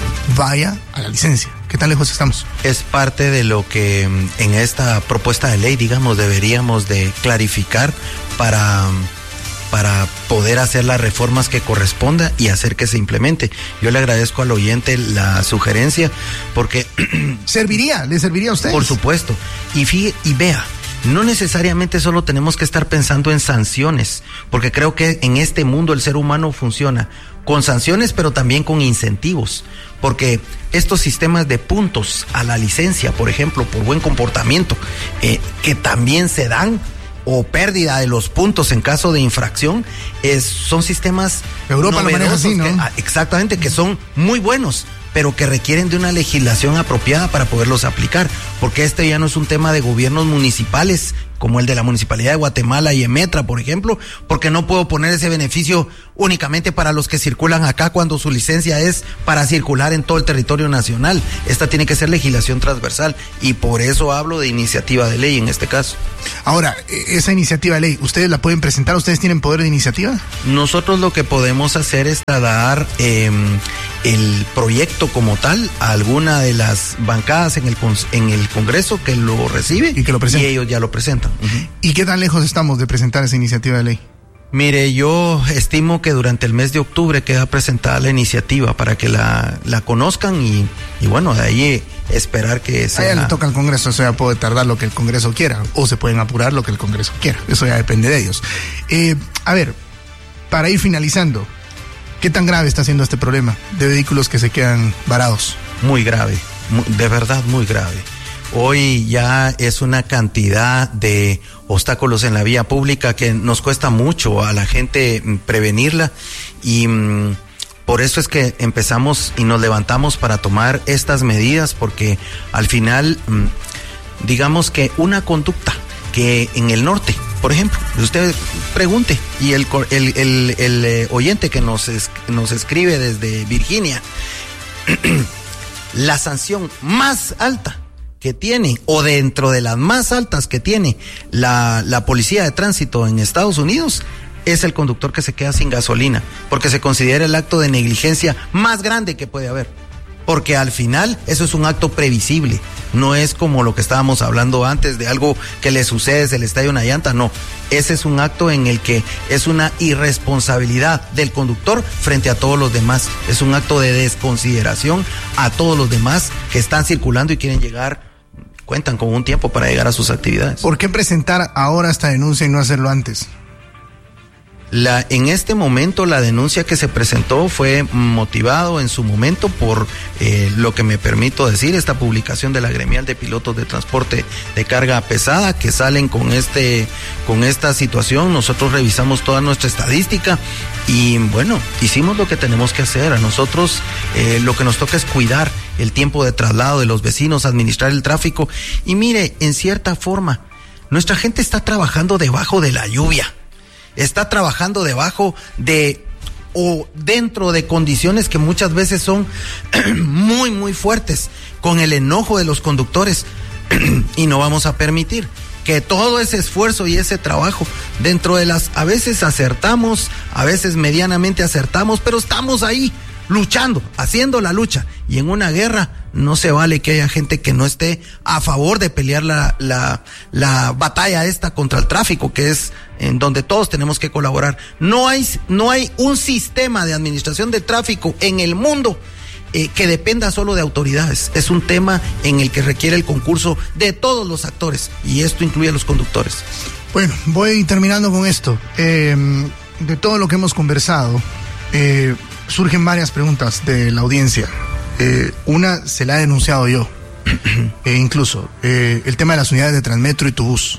D: vaya a la licencia? ¿Qué tan lejos estamos?
E: Es parte de lo que en esta propuesta de ley, digamos, deberíamos de clarificar para... para poder hacer las reformas que corresponda y hacer que se implemente. Yo le agradezco al oyente la sugerencia porque...
D: ¿Serviría? ¿Le serviría a usted?
E: Por supuesto. Y, fíjate, y vea, no necesariamente solo tenemos que estar pensando en sanciones, porque creo que en este mundo el ser humano funciona con sanciones, pero también con incentivos, porque estos sistemas de puntos a la licencia, por ejemplo, por buen comportamiento, eh, que también se dan, o pérdida de los puntos en caso de infracción, es, son sistemas
D: Europa lo maneja así, ¿no?
E: Que, exactamente, que son muy buenos, pero que requieren de una legislación apropiada para poderlos aplicar, porque este ya no es un tema de gobiernos municipales, como el de la Municipalidad de Guatemala y Emetra, por ejemplo, porque no puedo poner ese beneficio únicamente para los que circulan acá cuando su licencia es para circular en todo el territorio nacional. Esta tiene que ser legislación transversal y por eso hablo de iniciativa de ley en este caso.
D: Ahora, esa iniciativa de ley, ¿ustedes la pueden presentar? ¿Ustedes tienen poder de iniciativa?
E: Nosotros lo que podemos hacer es trasladar eh, el proyecto como tal a alguna de las bancadas en el, en el Congreso que lo recibe
D: y, que lo presenta.
E: Y ellos ya lo presentan.
D: Uh-huh. ¿Y qué tan lejos estamos de presentar esa iniciativa de ley?
E: Mire, yo estimo que durante el mes de octubre queda presentada la iniciativa para que la, la conozcan y, y bueno, de ahí esperar que sea...
D: A ella le toca al Congreso, eso ya puede tardar lo que el Congreso quiera, o se pueden apurar lo que el Congreso quiera, eso ya depende de ellos. Eh, a ver, para ir finalizando, ¿qué tan grave está siendo este problema de vehículos que se quedan varados?
E: Muy grave, de verdad muy grave. Hoy ya es una cantidad de obstáculos en la vía pública que nos cuesta mucho a la gente prevenirla y mmm, por eso es que empezamos y nos levantamos para tomar estas medidas, porque al final mmm, digamos que una conducta que en el norte, por ejemplo, usted pregunte y el, el, el, el eh, oyente que nos, es, nos escribe desde Virginia, la sanción más alta que tiene, o dentro de las más altas que tiene la, la policía de tránsito en Estados Unidos, es el conductor que se queda sin gasolina, porque se considera el acto de negligencia más grande que puede haber, porque al final eso es un acto previsible, no es como lo que estábamos hablando antes de algo que le sucede, se le estalla una llanta, no, ese es un acto en el que es una irresponsabilidad del conductor frente a todos los demás, es un acto de desconsideración a todos los demás que están circulando y quieren llegar, cuentan con un tiempo para llegar a sus actividades.
D: ¿Por qué presentar ahora esta denuncia y no hacerlo antes?
E: La, en este momento la denuncia que se presentó fue motivado en su momento por eh, lo que me permito decir, esta publicación de la Gremial de Pilotos de Transporte de Carga Pesada que salen con este con esta situación. Nosotros revisamos toda nuestra estadística y bueno, hicimos lo que tenemos que hacer. A nosotros eh, lo que nos toca es cuidar el tiempo de traslado de los vecinos, administrar el tráfico y mire, en cierta forma, nuestra gente está trabajando debajo de la lluvia. Está trabajando debajo de o dentro de condiciones que muchas veces son muy muy fuertes, con el enojo de los conductores y no vamos a permitir que todo ese esfuerzo y ese trabajo, dentro de las, a veces acertamos, a veces medianamente acertamos, pero estamos ahí, luchando, haciendo la lucha. Y en una guerra no se vale que haya gente que no esté a favor de pelear la, la, la batalla esta contra el tráfico, que es en donde todos tenemos que colaborar. No hay, no hay un sistema de administración de tráfico en el mundo eh, que dependa solo de autoridades. Es un tema en el que requiere el concurso de todos los actores, y esto incluye a los conductores.
D: Bueno, voy terminando con esto. Eh, de todo lo que hemos conversado, eh, surgen varias preguntas de la audiencia. Eh, una se la he denunciado yo, eh, incluso eh, el tema de las unidades de Transmetro y Tubús.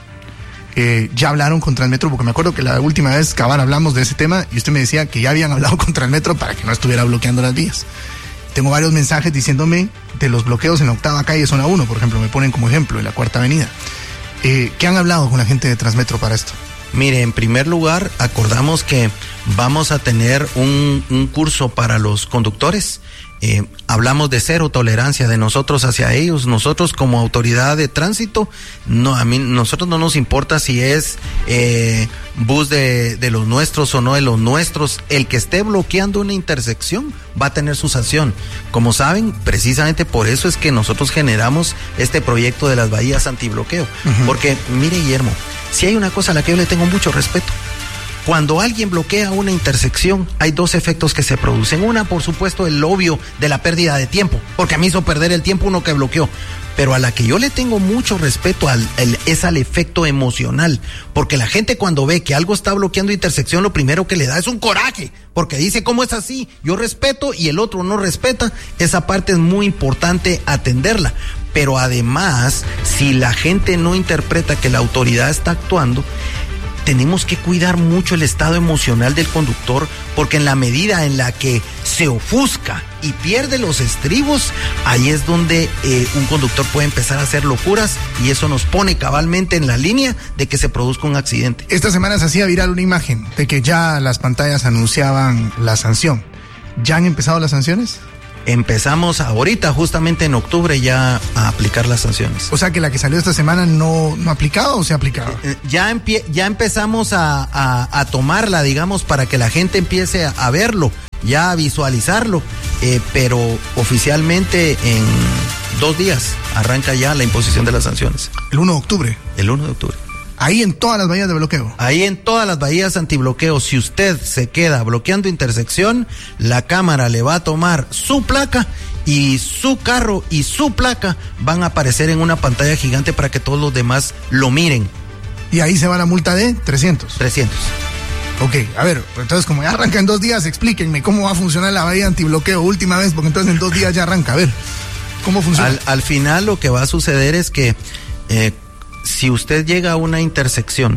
D: Eh, ya hablaron con Transmetro, porque me acuerdo que la última vez cabal hablamos de ese tema y usted me decía que ya habían hablado con Transmetro para que no estuviera bloqueando las vías. Tengo varios mensajes diciéndome de los bloqueos en la octava calle zona uno, por ejemplo, me ponen como ejemplo, en la cuarta avenida. Eh, ¿Qué han hablado con la gente de Transmetro para esto?
E: Mire, en primer lugar, acordamos que vamos a tener un, un curso para los conductores. Eh, hablamos de cero tolerancia de nosotros hacia ellos. Nosotros como autoridad de tránsito, no, a mí, nosotros no nos importa si es eh, bus de, de los nuestros o no de los nuestros. El que esté bloqueando una intersección va a tener su sanción. Como saben, precisamente por eso es que nosotros generamos este proyecto de las bahías antibloqueo. Uh-huh. Porque, mire, Guillermo, si hay una cosa a la que yo le tengo mucho respeto, cuando alguien bloquea una intersección, hay dos efectos que se producen. Una, por supuesto, el obvio de la pérdida de tiempo, porque a mí hizo perder el tiempo uno que bloqueó. Pero a la que yo le tengo mucho respeto al, el, es al efecto emocional, porque la gente cuando ve que algo está bloqueando intersección, lo primero que le da es un coraje, porque dice, ¿cómo es así? Yo respeto y el otro no respeta. Esa parte es muy importante atenderla. Pero además, si la gente no interpreta que la autoridad está actuando, tenemos que cuidar mucho el estado emocional del conductor, porque en la medida en la que se ofusca y pierde los estribos, ahí es donde eh, un conductor puede empezar a hacer locuras, y eso nos pone cabalmente en la línea de que se produzca un accidente.
D: Esta semana se hacía viral una imagen de que ya las pantallas anunciaban la sanción. ¿Ya han empezado las sanciones?
E: Empezamos ahorita, justamente en octubre, ya a aplicar las sanciones.
D: O sea que la que salió esta semana no, no ha aplicado o se ha aplicado.
E: Eh, ya, empie- ya empezamos a, a, a tomarla, digamos, para que la gente empiece a, a verlo, ya a visualizarlo, eh, pero oficialmente en dos días arranca ya la imposición de las sanciones.
D: El uno de octubre.
E: El uno de octubre.
D: Ahí en todas las bahías de bloqueo.
E: Ahí en todas las bahías antibloqueo, si usted se queda bloqueando intersección, la cámara le va a tomar su placa y su carro y su placa van a aparecer en una pantalla gigante para que todos los demás lo miren.
D: Y ahí se va la multa de trescientos.
E: trescientos.
D: Ok, a ver, entonces como ya arranca en dos días, explíquenme cómo va a funcionar la bahía antibloqueo última vez, porque entonces en dos días ya arranca. A ver, ¿cómo funciona?
E: Al, al final lo que va a suceder es que eh, si usted llega a una intersección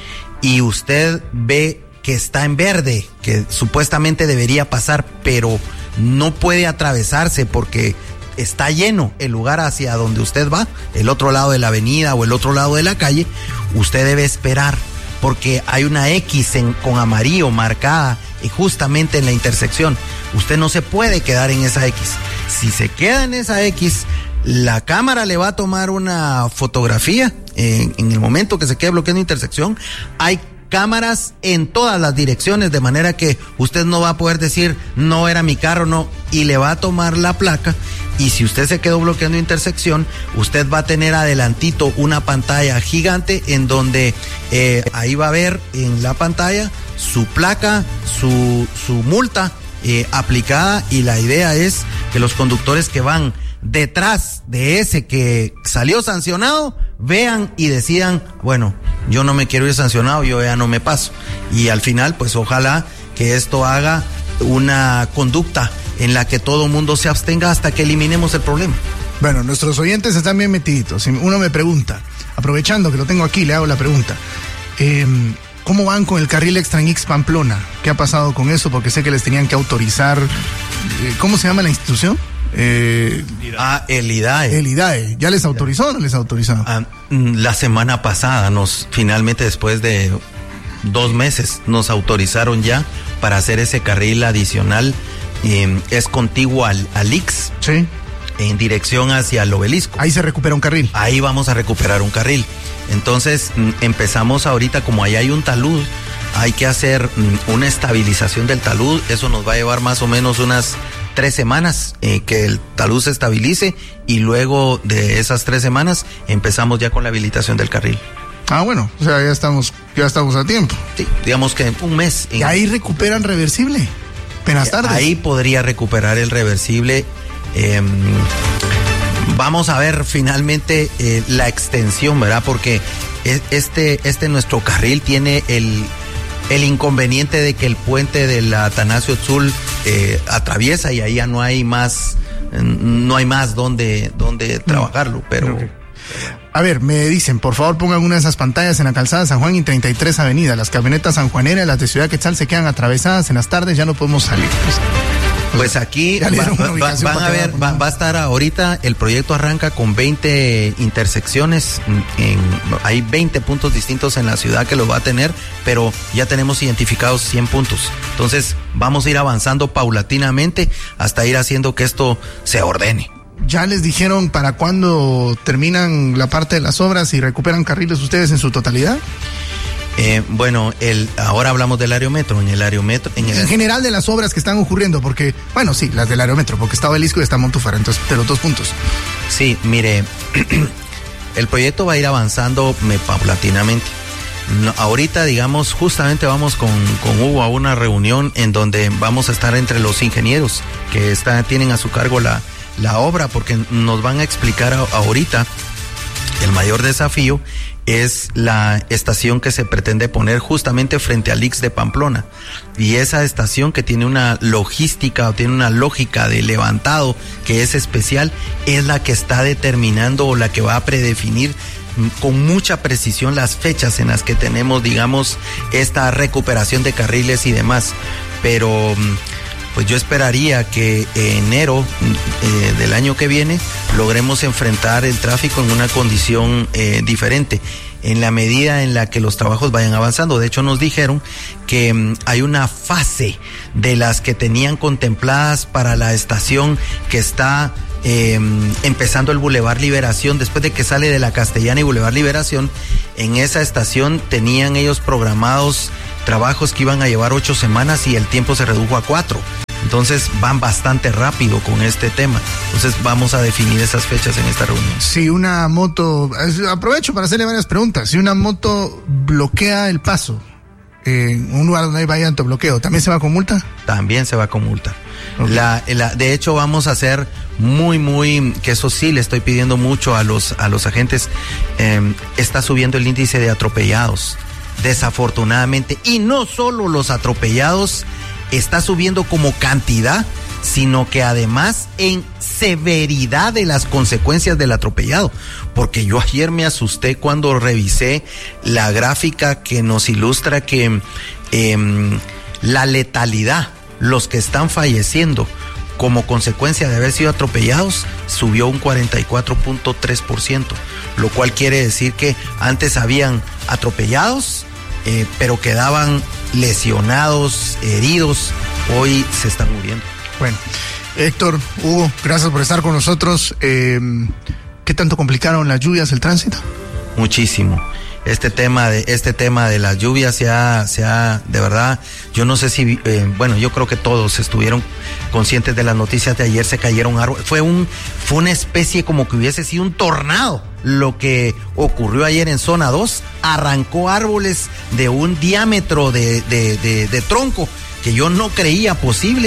E: y usted ve que está en verde, que supuestamente debería pasar, pero no puede atravesarse porque está lleno el lugar hacia donde usted va, el otro lado de la avenida o el otro lado de la calle, usted debe esperar, porque hay una X en, con amarillo marcada justamente en la intersección. Usted no se puede quedar en esa X. Si se queda en esa X, la cámara le va a tomar una fotografía en, en el momento que se quede bloqueando intersección. Hay cámaras en todas las direcciones, de manera que usted no va a poder decir no era mi carro, no, y le va a tomar la placa. Y si usted se quedó bloqueando intersección, usted va a tener adelantito una pantalla gigante en donde eh, ahí va a ver en la pantalla su placa, su, su multa eh, aplicada, y la idea es que los conductores que van detrás de ese que salió sancionado vean y decidan, bueno, yo no me quiero ir sancionado, yo ya no me paso. Y al final, pues ojalá que esto haga una conducta en la que todo mundo se abstenga hasta que eliminemos el problema.
D: Bueno, nuestros oyentes están bien metiditos. Uno me pregunta, aprovechando que lo tengo aquí, le hago la pregunta. Eh, ¿Cómo van con el carril extra en Ix-Pamplona? ¿Qué ha pasado con eso? Porque sé que les tenían que autorizar. Eh, ¿Cómo se llama la institución?
E: Eh, ah, el I D A E.
D: El I D A E. ¿Ya les autorizó o no les autorizó?
E: Ah, la semana pasada, nos finalmente después de dos meses, nos autorizaron ya para hacer ese carril adicional. Eh, es contiguo al, al Ix.
D: Sí.
E: en dirección hacia el Obelisco.
D: Ahí se recupera un carril.
E: Ahí vamos a recuperar un carril. Entonces empezamos ahorita, como ahí hay un talud, hay que hacer una estabilización del talud. Eso nos va a llevar más o menos unas tres semanas eh, que el talud se estabilice, y luego de esas tres semanas empezamos ya con la habilitación del carril.
D: Ah, bueno, o sea, ya estamos, ya estamos a tiempo.
E: Sí, digamos que un mes.
D: Y ahí recuperan reversible. Buenas tardes.
E: Ahí podría recuperar el reversible. Eh, vamos a ver finalmente eh, la extensión, ¿verdad? Porque este, este nuestro carril tiene el, el inconveniente de que el puente del Atanasio Tzul eh, atraviesa, y ahí ya no hay más, no hay más donde, donde trabajarlo, pero...
D: Okay. A ver, me dicen, por favor pongan una de esas pantallas en la calzada San Juan y treinta y tres Avenida. Las camionetas sanjuaneras, las de Ciudad Quetzal, se quedan atravesadas en las tardes, ya no podemos salir. Pues,
E: pues aquí va, va, van a ver, va, va a estar ahorita, el proyecto arranca con veinte intersecciones, en, hay veinte puntos distintos en la ciudad que lo va a tener, pero ya tenemos identificados cien puntos. Entonces vamos a ir avanzando paulatinamente hasta ir haciendo que esto se ordene.
D: ¿Ya les dijeron para cuándo terminan la parte de las obras y recuperan carriles ustedes en su totalidad?
E: Eh, bueno, el, ahora hablamos del Aerometro, en el Aerometro... En, el,
D: en general de las obras que están ocurriendo, porque, bueno, sí, las del Aerometro, porque está Obelisco y está Montúfar, entonces, de los dos puntos.
E: Sí, mire, el proyecto va a ir avanzando me, paulatinamente. No, ahorita, digamos, justamente vamos con, con Hugo a una reunión en donde vamos a estar entre los ingenieros que está, tienen a su cargo la... la obra, porque nos van a explicar a, ahorita el mayor desafío es la estación que se pretende poner justamente frente al I X de Pamplona, y esa estación que tiene una logística o tiene una lógica de levantado que es especial, es la que está determinando o la que va a predefinir con mucha precisión las fechas en las que tenemos, digamos, esta recuperación de carriles y demás, pero pues yo esperaría que en enero eh, del año que viene logremos enfrentar el tráfico en una condición eh, diferente, en la medida en la que los trabajos vayan avanzando. De hecho, nos dijeron que um, hay una fase de las que tenían contempladas para la estación que está eh, empezando el Boulevard Liberación, después de que sale de la Castellana y Boulevard Liberación. En esa estación tenían ellos programados trabajos que iban a llevar ocho semanas y el tiempo se redujo a cuatro. Entonces van bastante rápido con este tema. Entonces vamos a definir esas fechas en esta reunión.
D: Si una moto, aprovecho para hacerle varias preguntas, si una moto bloquea el paso en un lugar donde hay variante bloqueo, ¿también se va con multa?
E: También se va con multa.
D: Okay.
E: La, la, de hecho vamos a hacer muy, muy, que eso sí le estoy pidiendo mucho a los, a los agentes, eh, está subiendo el índice de atropellados, desafortunadamente, y no solo los atropellados está subiendo como cantidad, sino que además en severidad de las consecuencias del atropellado, porque yo ayer me asusté cuando revisé la gráfica que nos ilustra que eh, la letalidad, los que están falleciendo como consecuencia de haber sido atropellados, subió un cuarenta y cuatro punto tres por ciento, lo cual quiere decir que antes habían atropellados, eh, pero quedaban lesionados, heridos, hoy se están muriendo.
D: Bueno, Héctor, Hugo, gracias por estar con nosotros. Eh, ¿Qué tanto complicaron las lluvias el tránsito?
E: Muchísimo. Este tema de este tema de las lluvias se ha, se ha, de verdad, yo no sé si, eh, bueno, yo creo que todos estuvieron conscientes de las noticias de ayer, se cayeron árboles, fue un, fue una especie como que hubiese sido un tornado. Lo que ocurrió ayer en zona dos, arrancó árboles de un diámetro de, de, de, de tronco que yo no creía posible.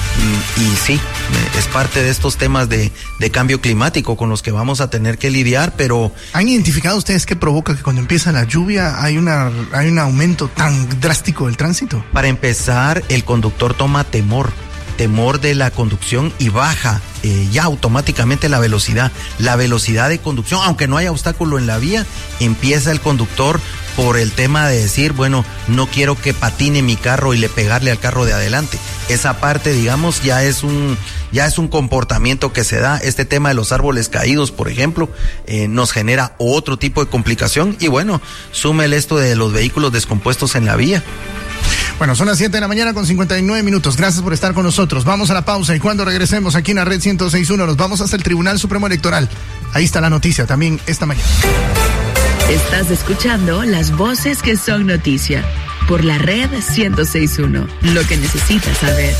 E: Y, y sí, es parte de estos temas de, de cambio climático con los que vamos a tener que lidiar, pero...
D: ¿Han identificado ustedes qué provoca que cuando empieza la lluvia hay una hay un aumento tan drástico del tránsito?
E: Para empezar, el conductor toma temor, temor de la conducción y baja eh, ya automáticamente la velocidad, la velocidad de conducción, aunque no haya obstáculo en la vía, empieza el conductor por el tema de decir, bueno, no quiero que patine mi carro y le pegarle al carro de adelante. Esa parte, digamos, ya es un ya es un comportamiento que se da. Este tema de los árboles caídos, por ejemplo, eh, nos genera otro tipo de complicación y bueno, súmele esto de los vehículos descompuestos en la vía.
D: Bueno, son las siete de la mañana con cincuenta y nueve minutos. Gracias por estar con nosotros. Vamos a la pausa y cuando regresemos aquí en la Red ciento seis punto uno nos vamos hasta el Tribunal Supremo Electoral. Ahí está la noticia también esta mañana.
C: Estás escuchando las voces que son noticia por la Red ciento seis punto uno. Lo que necesitas saber.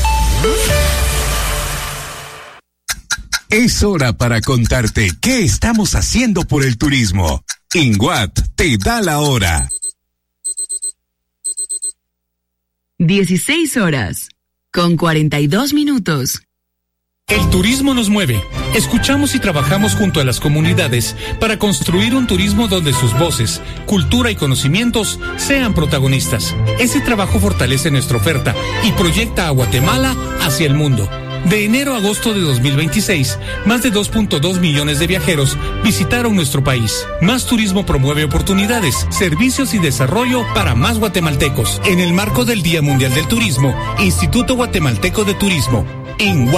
F: Es hora para contarte qué estamos haciendo por el turismo. INGUAT te da la hora.
C: dieciséis horas con cuarenta y dos minutos.
G: El turismo nos mueve. Escuchamos y trabajamos junto a las comunidades para construir un turismo donde sus voces, cultura y conocimientos sean protagonistas. Ese trabajo fortalece nuestra oferta y proyecta a Guatemala hacia el mundo. De enero a agosto de dos mil veintiséis, más de dos punto dos millones de viajeros visitaron nuestro país. Más turismo promueve oportunidades, servicios y desarrollo para más guatemaltecos. En el marco del Día Mundial del Turismo, Instituto Guatemalteco de Turismo, INGUAT.